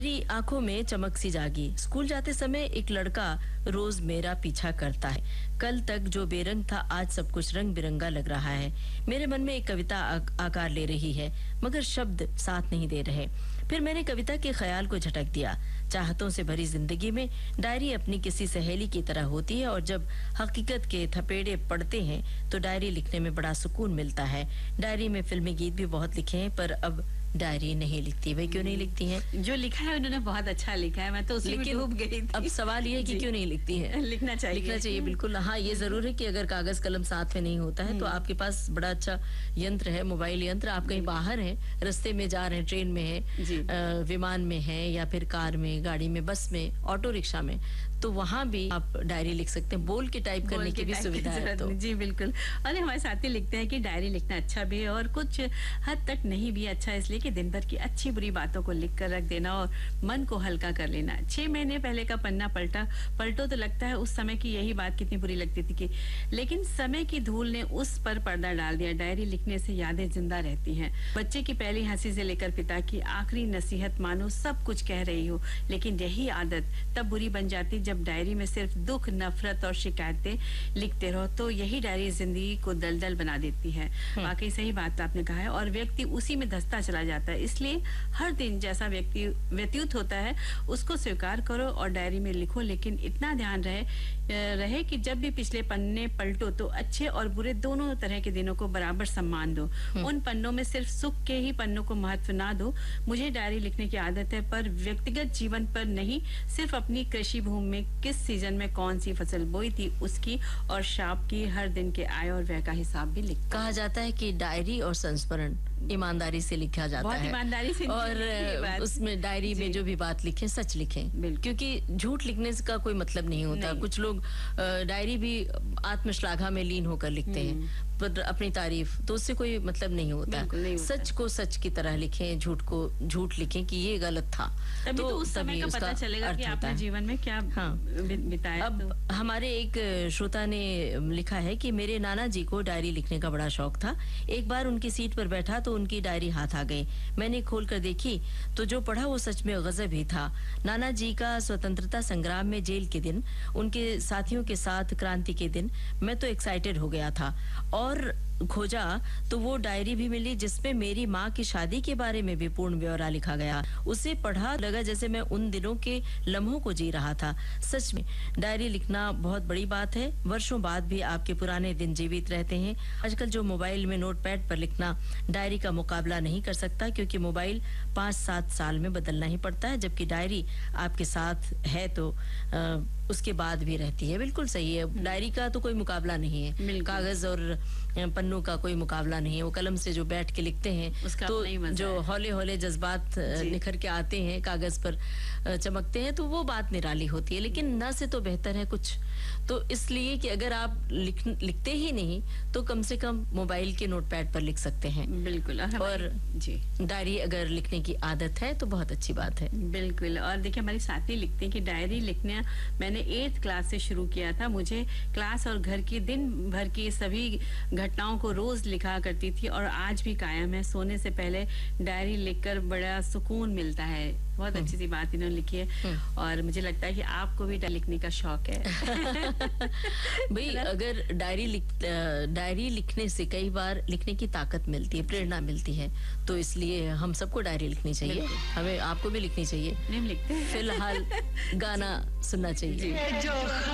मेरी आंखों में चमक सी जागी। स्कूल जाते समय एक लड़का रोज मेरा पीछा करता है। कल तक जो बेरंग था आज सब कुछ रंग बिरंगा लग रहा है। मेरे मन में एक कविता आकार ले रही है, मगर शब्द साथ नहीं दे रहे। फिर मैंने कविता के ख्याल को झटक दिया। चाहतों से भरी जिंदगी में डायरी अपनी किसी सहेली की तरह होती है, और जब हकीकत के थपेड़े पड़ते हैं तो डायरी लिखने में बड़ा सुकून मिलता है। डायरी में फिल्मी गीत भी बहुत लिखे हैं, पर अब डायरी नहीं लिखती। वे क्यों नहीं लिखती हैं? जो लिखा है उन्होंने बहुत अच्छा लिखा है, मैं तो उसी में डूब गई थी। अब सवाल ये है कि क्यों नहीं लिखती है? लिखना चाहिए बिल्कुल। हाँ, ये जरूर है कि अगर कागज कलम साथ में नहीं होता है तो आपके पास बड़ा अच्छा यंत्र है, मोबाइल यंत्र। आप कहीं बाहर हैं, रास्ते में जा रहे हैं, ट्रेन में है, विमान में है, या फिर कार में, गाड़ी में, बस में, ऑटो रिक्शा में, तो वहाँ भी आप डायरी लिख सकते हैं। बोल के टाइप करने की भी सुविधा है तो। जी बिल्कुल। और हमारे साथी लिखते हैं कि डायरी लिखना अच्छा भी है और कुछ हद तक नहीं भी अच्छा, इसलिए कि दिन भर की अच्छी बुरी बातों को लिख कर रख देना और मन को हल्का कर लेना। 6 महीने पहले का पन्ना पलटो तो लगता है उस समय की यही बात कितनी बुरी लगती थी, कि लेकिन समय की धूल ने उस पर पर्दा डाल दिया। डायरी लिखने से यादें जिंदा रहती हैं। बच्चे की पहली हंसी से लेकर पिता की आखिरी नसीहत मानो सब कुछ कह रही हो, लेकिन यही आदत तब बुरी बन जाती जब डायरी में सिर्फ दुख, नफरत और शिकायतें लिखते रहो। तो यही डायरी जिंदगी को दलदल बना देती है। वाकई सही बात आपने कहा है, और व्यक्ति उसी में धंसता चला जाता है। इसलिए हर दिन जैसा व्यतीत होता है उसको स्वीकार करो और डायरी में लिखो, लेकिन इतना ध्यान रहे कि जब भी पिछले पन्ने पलटो तो अच्छे और बुरे दोनों तरह के दिनों को बराबर सम्मान दो। उन पन्नों में सिर्फ सुख के ही पन्नों को महत्व ना दो। मुझे डायरी लिखने की आदत है, पर व्यक्तिगत जीवन पर नहीं, सिर्फ अपनी कृषि भूमि में किस सीजन में कौन सी फसल बोई थी उसकी, और शाम की हर दिन के आय और व्यय का हिसाब भी लिखता। कहा जाता है कि डायरी और संस्मरण ईमानदारी से लिखा जाता है, ईमानदारी से, और उसमें डायरी में जो भी बात लिखें सच लिखें, क्योंकि झूठ लिखने का कोई मतलब नहीं होता। कुछ लोग डायरी भी आत्मश्लाघा में लीन होकर लिखते हैं, पर अपनी तारीफ, तो उससे कोई मतलब नहीं होता। सच को सच की तरह लिखें, झूठ को झूठ लिखें कि ये गलत था, तो उस समय का पता चलेगा कि आपने जीवन में क्या बिताया। अब हमारे एक श्रोता ने लिखा है कि मेरे नाना जी को डायरी लिखने का बड़ा शौक था। एक बार उनकी सीट पर बैठा तो उनकी डायरी हाथ आ गई। मैंने खोल कर देखी तो जो पढ़ा वो सच में गजब ही था। नाना जी का स्वतंत्रता संग्राम में जेल के दिन, उनके साथियों के साथ क्रांति के दिन। मैं तो एक्साइटेड हो गया था और खोजा तो वो डायरी भी मिली जिसमें मेरी माँ की शादी के बारे में भी पूर्ण ब्यौरा लिखा गया। उसे पढ़ा, लगा जैसे मैं उन दिनों के लम्हों को जी रहा था। सच में डायरी लिखना बहुत बड़ी बात है। वर्षों बाद भी आपके पुराने दिन जीवित रहते हैं। आजकल जो मोबाइल में नोटपैड पर लिखना डायरी का मुकाबला नहीं कर सकता, क्योंकि मोबाइल 5-7 साल में बदलना ही पड़ता है, जबकि डायरी आपके साथ है तो उसके बाद भी रहती है। बिल्कुल सही है, डायरी का तो कोई मुकाबला नहीं है, कागज और पन्नों का कोई मुकाबला नहीं है। वो कलम से जो बैठ के लिखते हैं तो जो हौले हौले जज्बात निखर के आते हैं, कागज पर चमकते हैं, तो वो बात निराली होती है। लेकिन न से तो बेहतर है कुछ, तो इसलिए कि अगर आप लिखते ही नहीं तो कम से कम मोबाइल के नोटपैड पर लिख सकते हैं। बिल्कुल। और डायरी अगर लिखने की आदत है तो बहुत अच्छी बात है। बिल्कुल। और देखिए हमारी साथी लिखते हैं कि डायरी लिखना मैंने 8th क्लास से शुरू किया था। मुझे क्लास और घर की दिन भर की सभी घटनाओं को रोज लिखा करती थी और आज भी कायम है। सोने से पहले डायरी लिखकर बड़ा सुकून मिलता है। बहुत अच्छी सी बात इन्होंने लिखी है, और मुझे लगता है कि आपको भी लिखने का शौक है। भाई अगर डायरी लिखने से कई बार लिखने की ताकत मिलती है, प्रेरणा मिलती है, तो इसलिए हम सबको डायरी लिखनी चाहिए। हमें आपको भी लिखनी चाहिए। नहीं लिखते हैं। फिलहाल गाना सुनना चाहिए।